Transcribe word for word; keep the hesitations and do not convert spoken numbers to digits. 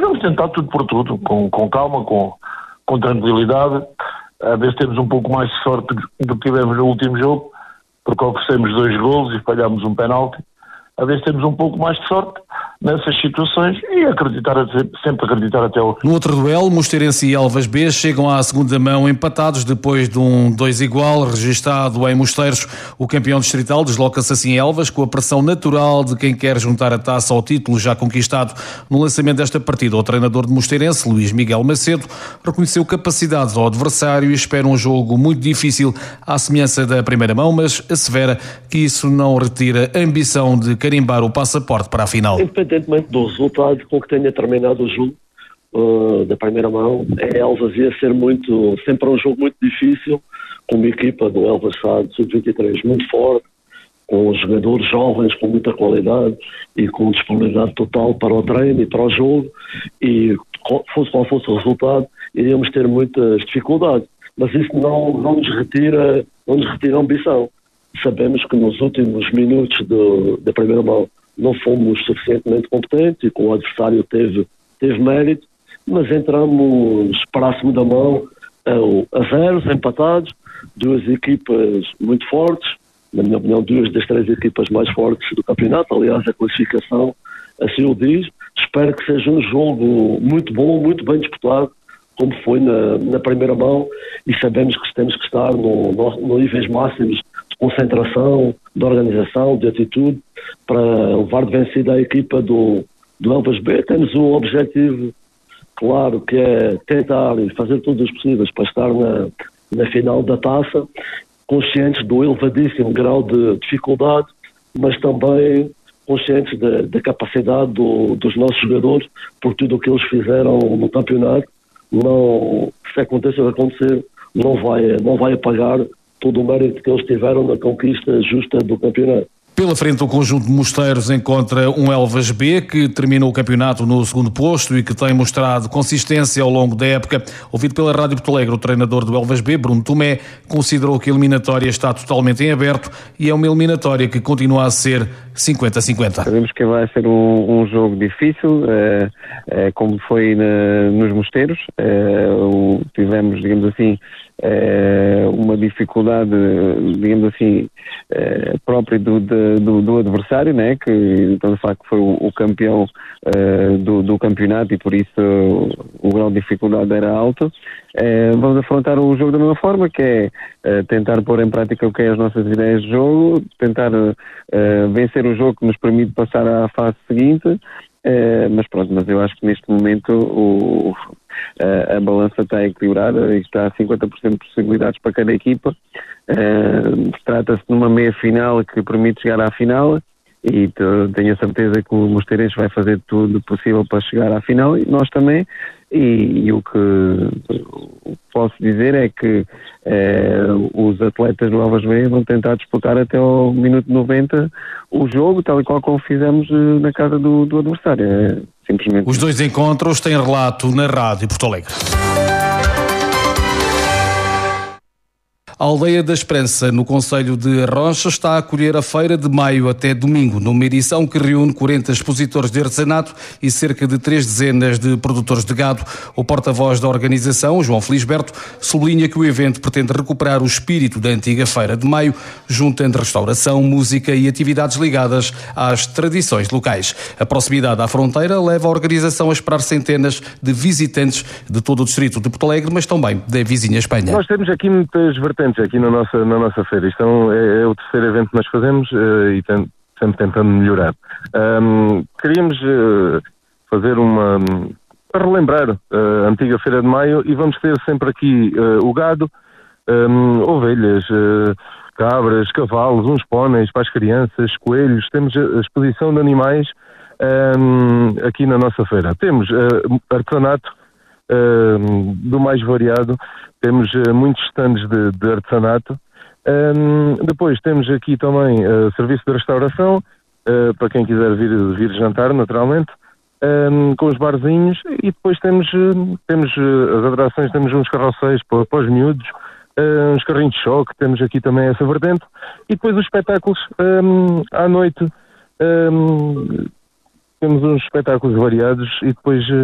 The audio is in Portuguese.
vamos tentar tudo por tudo, com, com calma, com, com tranquilidade, a ver se temos um pouco mais de sorte do que tivemos no último jogo, porque oferecemos dois golos e falhámos um penalti, a ver se temos um pouco mais de sorte nessas situações e acreditar, sempre acreditar até o... No outro duelo, Mosteirense e Elvas B chegam à segunda mão empatados depois de um dois igual registado em Mosteiros. O campeão distrital desloca-se assim em Elvas com a pressão natural de quem quer juntar a taça ao título já conquistado. No lançamento desta partida, o treinador de Mosteirense, Luís Miguel Macedo, reconheceu capacidades ao adversário e espera um jogo muito difícil à semelhança da primeira mão, mas assevera que isso não retira a ambição de carimbar o passaporte para a final. Independentemente do resultado com que tenha terminado o jogo uh, da primeira mão, é Elvas ia ser muito, sempre um jogo muito difícil, com uma equipa do Elvas sub vinte e três muito forte, com jogadores jovens com muita qualidade e com disponibilidade total para o treino e para o jogo, e fosse qual fosse o resultado, iríamos ter muitas dificuldades, mas isso não, não nos retira, não nos retira a ambição. Sabemos que nos últimos minutos do, da primeira mão não fomos suficientemente competentes e que o adversário teve, teve mérito, mas entramos para a segunda mão a, a zeros, empatados, duas equipas muito fortes, na minha opinião duas das três equipas mais fortes do campeonato, aliás a classificação assim o diz. Espero que seja um jogo muito bom, muito bem disputado, como foi na, na primeira mão, e sabemos que temos que estar no, no, no níveis máximos de concentração, de organização, de atitude, para levar de vencida a equipa do, do Elvas B. Temos um objetivo claro, que é tentar e fazer todos os possíveis para estar na, na final da taça, conscientes do elevadíssimo grau de dificuldade, mas também conscientes da, da capacidade do, dos nossos jogadores, por tudo o que eles fizeram no campeonato. Não, se aconteça o que acontecer, não vai, não vai apagar todo o mérito que eles tiveram na conquista justa do campeonato. Pela frente, o conjunto de Mosteiros encontra um Elvas B que terminou o campeonato no segundo posto e que tem mostrado consistência ao longo da época. Ouvido pela Rádio Porto Alegre, o treinador do Elvas B, Bruno Tomé, considerou que a eliminatória está totalmente em aberto e é uma eliminatória que continua a ser cinquenta a cinquenta. Sabemos que vai ser um, um jogo difícil, é, é, como foi na, nos Mosteiros. É, o, tivemos, digamos assim, é, uma dificuldade, digamos assim, é, própria do, do, do adversário, né? Que então de facto foi o, o campeão é, do, do campeonato e por isso o, o grau de dificuldade era alto. É, vamos afrontar o jogo da mesma forma, que é, é tentar pôr em prática o que é as nossas ideias de jogo, tentar é, vencer o jogo que nos permite passar à fase seguinte. É, mas pronto, mas eu acho que neste momento o, a, a balança está equilibrada e está a cinquenta por cento de possibilidades para cada equipa. É, trata-se de uma meia final que permite chegar à final e tenho a certeza que o Mosteirense vai fazer tudo possível para chegar à final e nós também. E, e o que posso dizer é que eh, os atletas do Elvas B vão tentar disputar até ao minuto noventa o jogo, tal e qual como fizemos eh, na casa do, do adversário. É simplesmente... Os dois encontros têm relato na Rádio Porto Alegre. A Aldeia da Esperança, no concelho de Rocha, está a acolher a feira de maio até domingo, numa edição que reúne quarenta expositores de artesanato e cerca de três dezenas de produtores de gado. O porta-voz da organização, João Felisberto, sublinha que o evento pretende recuperar o espírito da antiga feira de maio, juntando restauração, música e atividades ligadas às tradições locais. A proximidade à fronteira leva a organização a esperar centenas de visitantes de todo o distrito de Porto Alegre, mas também da vizinha Espanha. Nós temos aqui muitas vertentes aqui na nossa, na nossa feira. Isto é, é o terceiro evento que nós fazemos uh, e tem, sempre tentando melhorar. Um, queríamos uh, fazer uma... para relembrar uh, a antiga Feira de Maio e vamos ter sempre aqui uh, o gado, um, ovelhas, uh, cabras, cavalos, uns póneis para as crianças, coelhos. Temos a exposição de animais um, aqui na nossa feira. Temos uh, artesanato uh, do mais variado. Temos uh, muitos stands de, de artesanato. Um, depois temos aqui também uh, serviço de restauração, uh, para quem quiser vir, vir jantar, naturalmente, um, com os barzinhos. E depois temos, uh, temos uh, as atrações, temos uns carroceiros para, para os miúdos, uh, uns carrinhos de choque, temos aqui também essa vertente. E depois os espetáculos um, à noite. Um, temos uns espetáculos variados e depois... Uh,